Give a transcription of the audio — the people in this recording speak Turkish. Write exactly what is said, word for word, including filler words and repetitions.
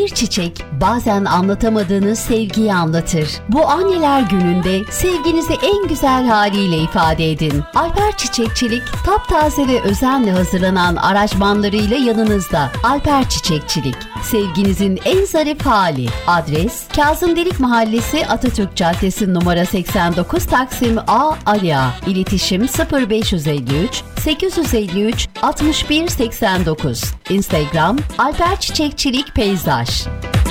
Bir çiçek bazen anlatamadığınız sevgiyi anlatır. Bu anneler gününde sevginizi en güzel haliyle ifade edin. Alper Çiçekçilik, taptaze ve özenle hazırlanan aranjmanlarıyla yanınızda. Alper Çiçekçilik, sevginizin en zarif hali. Adres: Kazım Delik Mahallesi, Atatürk Caddesi numara seksen dokuz, Taksim A, Ali Ağa. İletişim sıfır beş yüz elli üç sekiz yüz elli üç altmış bir seksen dokuz. Instagram: Alper Çiçekçilik Peyzaj.